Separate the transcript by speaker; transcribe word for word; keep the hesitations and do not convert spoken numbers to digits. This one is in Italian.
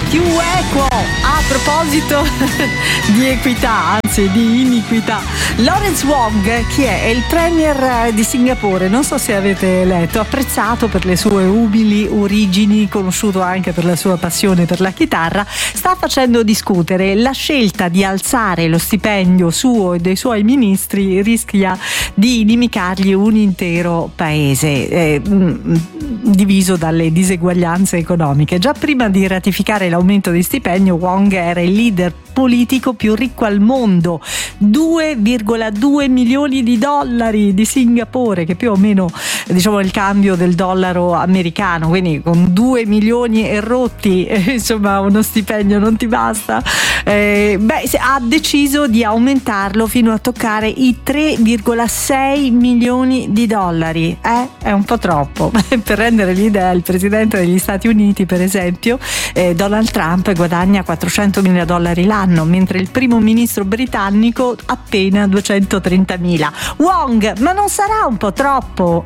Speaker 1: più equo. A proposito di equità, anzi di iniquità, Lawrence Wong, chi è? È il premier di Singapore, non so se avete letto, apprezzato per le sue umili origini, conosciuto anche per la sua passione per la chitarra, sta facendo discutere. La scelta di alzare lo stipendio suo e dei suoi ministri rischia di inimicargli un intero paese, eh, diviso dalle diseguaglianze economiche. Già prima di ratificare l'aumento di stipendio, Wong era il leader politico più ricco al mondo, due virgola due milioni di dollari di Singapore, che più o meno, diciamo, il cambio del dollaro americano, quindi con due milioni e rotti, eh, insomma uno stipendio non ti basta. Eh, beh, ha deciso di aumentarlo fino a toccare i tre virgola sei milioni di dollari. Eh? È un po' troppo. Per rendere l'idea, il presidente degli Stati Uniti, per esempio, eh, Donald Trump, guadagna quattrocentomila dollari l'anno, mentre il primo ministro britannico appena duecentotrentamila. Wong, ma non sarà un po' troppo?